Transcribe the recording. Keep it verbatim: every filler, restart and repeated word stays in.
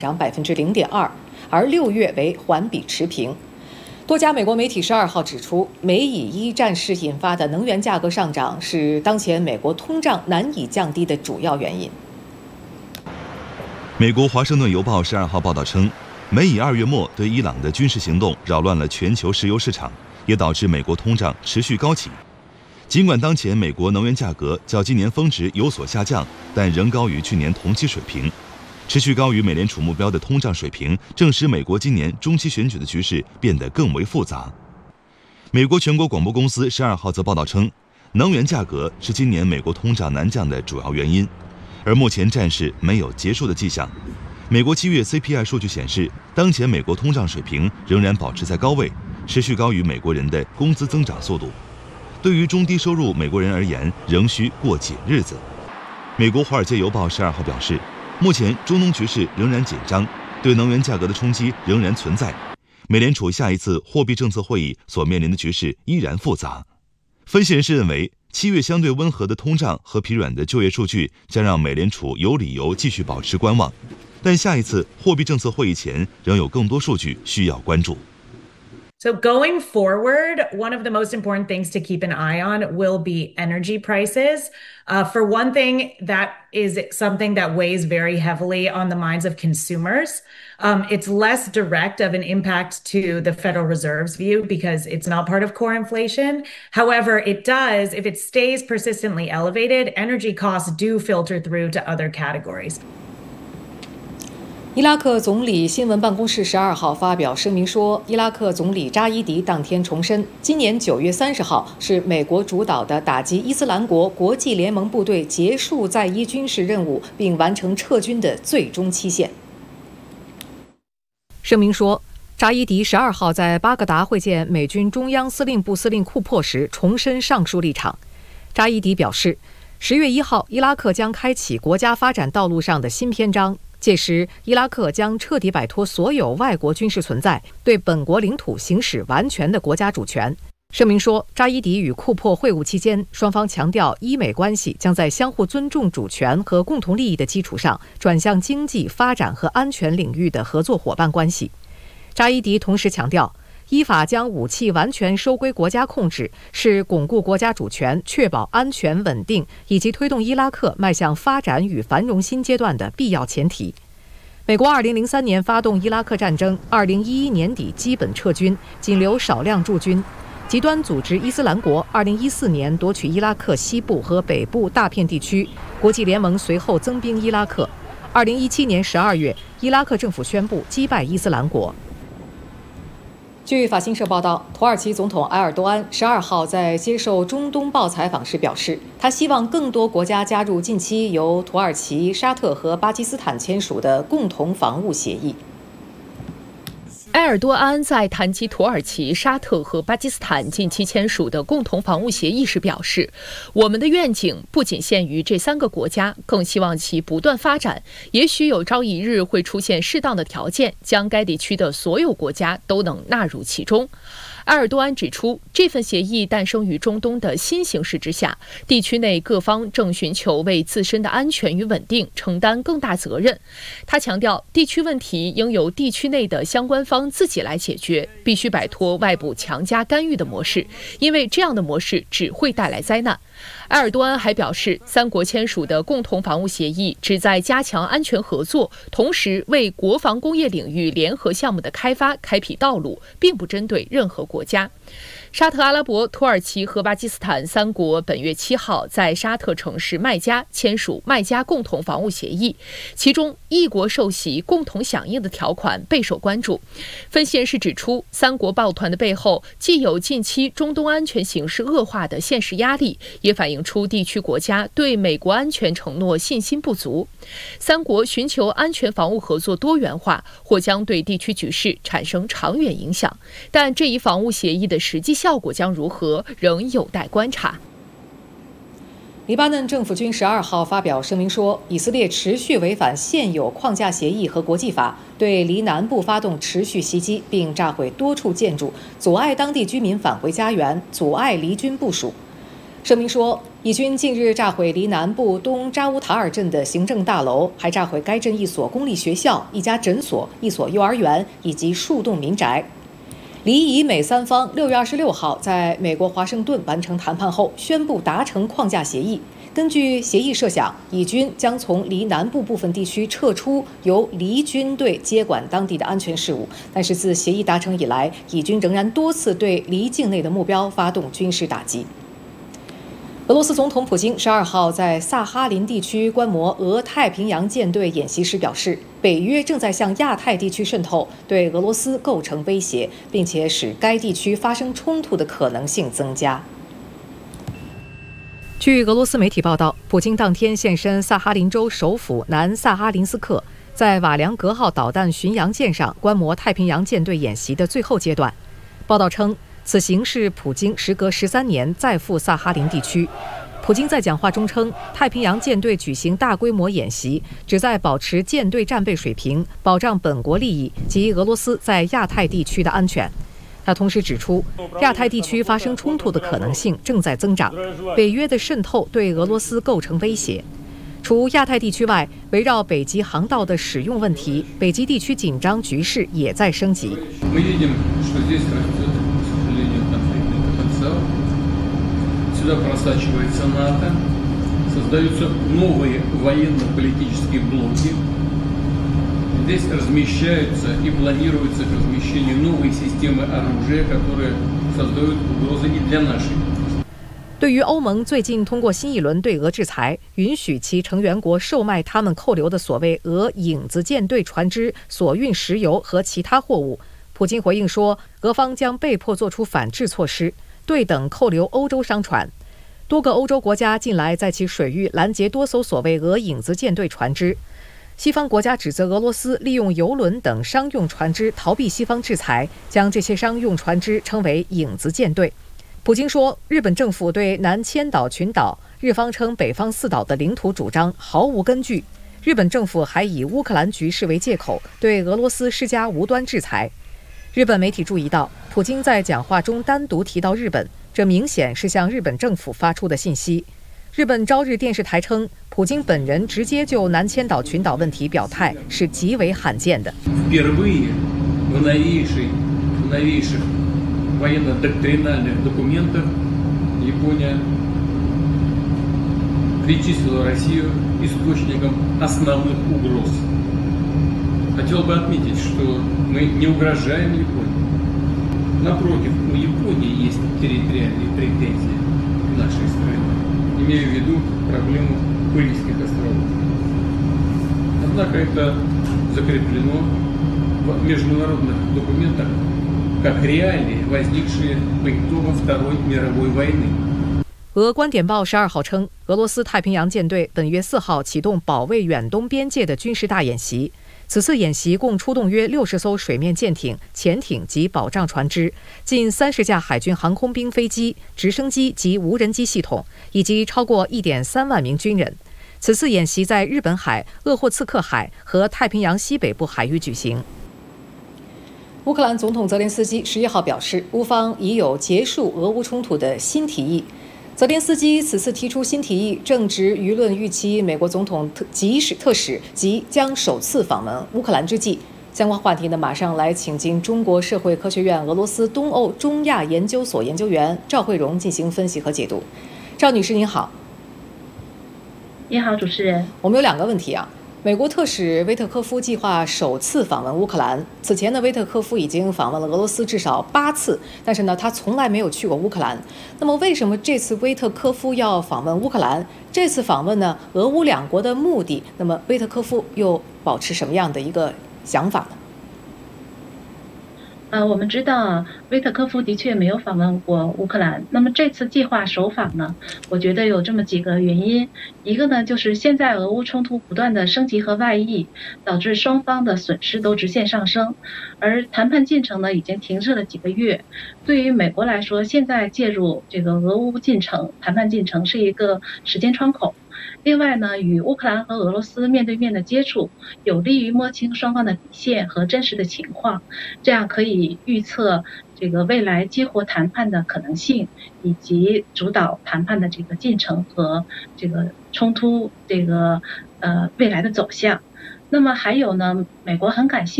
涨百分之零点二，而六月为环比持平。多家美国媒体十二号指出，美以伊战事引发的能源价格上涨是当前美国通胀难以降低的主要原因。 美国《华盛顿邮报》十二号报道称，美以二月末对伊朗的军事行动扰乱了全球石油市场，也导致美国通胀持续高企。尽管当前美国能源价格较今年峰值有所下降，但仍高于去年同期水平。持续高于美联储目标的通胀水平，正使美国今年中期选举的局势变得更为复杂。美国全国广播公司十二号则报道称，能源价格是今年美国通胀难降的主要原因，而目前战事没有结束的迹象。美国七月 C P I 数据显示，当前美国通胀水平仍然保持在高位，持续高于美国人的工资增长速度。对于中低收入美国人而言，仍需过紧日子。美国《华尔街邮报》十二号表示，目前中东局势仍然紧张，对能源价格的冲击仍然存在。美联储下一次货币政策会议所面临的局势依然复杂。分析人士认为，七月相对温和的通胀和疲软的就业数据将让美联储有理由继续保持观望，但下一次货币政策会议前仍有更多数据需要关注。 So going forward, one of the most important things to keep an eye on will be energy prices. Uh, for one thing, that is something that weighs very heavily on the minds of consumers. Um, it's less direct of an impact to the Federal Reserve's view because it's not part of core inflation. However, it does, if it stays persistently elevated, energy costs do filter through to other categories. 伊拉克总理新闻办公室十二号发表声明说，伊拉克总理扎伊迪当天重申，今年九月三十号是美国主导的打击伊斯兰国国际联盟部队结束在伊军事任务并完成撤军的最终期限。声明说，扎伊迪十二号在巴格达会见美军中央司令部司令库珀时重申上述立场。扎伊迪表示，十月一号，伊拉克将开启国家发展道路上的新篇章。届时，伊拉克将彻底摆脱所有外国军事存在，对本国领土行使完全的国家主权。声明说，扎伊迪与库珀会晤期间，双方强调伊美关系将在相互尊重主权和共同利益的基础上，转向经济发展和安全领域的合作伙伴关系。扎伊迪同时强调，依法将武器完全收归国家控制，是巩固国家主权、确保安全稳定以及推动伊拉克迈向发展与繁荣新阶段的必要前提。美国二零零三年发动伊拉克战争，二零一一年底基本撤军，仅留少量驻军。极端组织伊斯兰国二零一四年夺取伊拉克西部和北部大片地区，国际联盟随后增兵伊拉克。二零一七年十二月，伊拉克政府宣布击败伊斯兰国。据法新社报道，土耳其总统埃尔多安十二号在接受中东报采访时表示，他希望更多国家加入近期由土耳其、沙特和巴基斯坦签署的共同防务协议。 埃尔多安在谈及土耳其、沙特和巴基斯坦近期签署的共同防务协议时表示，我们的愿景不仅限于这三个国家，更希望其不断发展，也许有朝一日会出现适当的条件，将该地区的所有国家都能纳入其中。埃尔多安指出，这份协议诞生于中东的新形势之下，地区内各方正寻求为自身的安全与稳定承担更大责任。他强调，地区问题应由地区内的相关方自己来解决，必须摆脱外部强加干预的模式，因为这样的模式只会带来灾难。埃尔多安还表示，三国签署的共同防务协议旨在加强安全合作，同时为国防工业领域联合项目的开发开辟道路，并不针对任何国家。沙特阿拉伯、土耳其和巴基斯坦三国本月七号在沙特城市麦加签署麦加共同防务协议，其中一国受袭、共同响应的条款备受关注。分析人士指出，三国抱团的背后既有近期中东安全形势恶化的现实压力，也反映出地区国家对美国安全承诺信心不足。三国寻求安全防务合作多元化，或将对地区局势产生长远影响，但这一防务协议的实际效果将如何，仍有待观察。 黎巴嫩政府军十二号发表声明说，以色列持续违反现有框架协议和国际法，对黎南部发动持续袭击，并炸毁多处建筑，阻碍当地居民返回家园，阻碍黎军部署。声明说， 以军近日炸毁离南部东扎乌塔尔镇的行政大楼，还炸毁该镇一所公立学校、一家诊所、一所幼儿园以及数栋民宅。黎以美三方六月二十六号在美国华盛顿完成谈判后，宣布达成框架协议。根据协议设想，以军将从离南部部分地区撤出，由离军队接管当地的安全事务。但是自协议达成以来，以军仍然多次对离境内的目标发动军事打击。俄罗斯总统普京十二号在萨哈林地区观摩俄太平洋舰队演习时表示，北约正在向亚太地区渗透，对俄罗斯构成威胁，并且使该地区发生冲突的可能性增加。据俄罗斯媒体报道，普京当天现身萨哈林州首府南萨哈林斯克，在瓦良格号导弹巡洋舰上观摩太平洋舰队演习的最后阶段。报道称，此行是普京时隔十三年再赴萨哈林地区。普京在讲话中称，太平洋舰队举行大规模演习，旨在保持舰队战备水平，保障本国利益及俄罗斯在亚太地区的安全。他同时指出，亚太地区发生冲突的可能性正在增长，北约的渗透对俄罗斯构成威胁。除亚太地区外，围绕北极航道的使用问题，北极地区紧张局势也在升级。 Сюда просачивается НАТО, создаются новые военно-политические блоки. Здесь размещаются и планируется размещение новой системы оружия, которые создают угрозы и для нашей. 对于欧盟最近通过新一轮对俄制裁，允许其成员国售卖他们扣留的所谓俄影子舰队船只所运石油和其他货物，普京回应说，俄方将被迫做出反制措施，对等扣留欧洲商船。多个欧洲国家近来在其水域拦截多艘所谓俄影子舰队船只。西方国家指责俄罗斯利用油轮等商用船只逃避西方制裁，将这些商用船只称为影子舰队。普京说，日本政府对南千岛群岛，日方称北方四岛的领土主张毫无根据。日本政府还以乌克兰局势为借口，对俄罗斯施加无端制裁。日本媒体注意到，普京在讲话中单独提到日本，这明显是向日本政府发出的信息。日本朝日电视台称，普京本人直接就南千岛群岛问题表态是极为罕见的。 Хотел бы отметить, что мы не угрожаем Японии. Напротив, у Японии есть территориальные претензии к нашей стране, имея в виду проблему Курильских островов. Однако это закреплено в международных документах как реалии, возникшие по итогам Второй мировой войны. 俄观点报十二号称，俄罗斯太平洋舰队本月四号启动保卫远东边界的军事大演习。此次演习共出动约六十艘水面舰艇、潜艇及保障船只，近三十架海军航空兵飞机、直升机及无人机系统，以及超过一点三万名军人。此次演习在日本海、鄂霍次克海和太平洋西北部海域举行。乌克兰总统泽连斯基十一号表示，乌方已有结束俄乌冲突的新提议。泽连斯基此次提出新提议，正值舆论预期美国总统特即使特使即将首次访问乌克兰之际。相关话题呢，马上来请进中国社会科学院俄罗斯东欧中亚研究所研究员赵慧荣进行分析和解读。赵女士您好。 你好，主持人。 我们有两个问题啊。美国特使威特科夫计划首次访问乌克兰。此前呢，威特科夫已经访问了俄罗斯至少八次，但是呢，他从来没有去过乌克兰。那么，为什么这次威特科夫要访问乌克兰？这次访问呢，俄乌两国的目的，那么威特科夫又保持什么样的一个想法呢？ 呃，我们知道威特科夫的确没有访问过乌克兰。那么这次计划首访呢，我觉得有这么几个原因。一个呢，就是现在俄乌冲突不断的升级和外溢，导致双方的损失都直线上升，而谈判进程呢已经停滞了几个月。对于美国来说，现在介入这个俄乌进程谈判进程是一个时间窗口。 另外呢，与乌克兰和俄罗斯面对面的接触，有利于摸清双方的底线和真实的情况，这样可以预测这个未来激活谈判的可能性，以及主导谈判的这个进程和这个冲突这个呃未来的走向。那么还有呢，美国很感兴趣